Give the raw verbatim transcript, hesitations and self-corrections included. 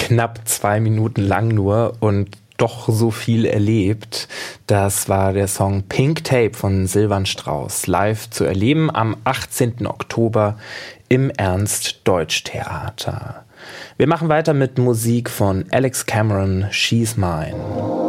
knapp zwei Minuten lang nur und doch so viel erlebt. Das war der Song Pink Tape von Silvan Strauss, live zu erleben am achtzehnten Oktober im Ernst-Deutsch-Theater. Wir machen weiter mit Musik von Alex Cameron, She's Mine.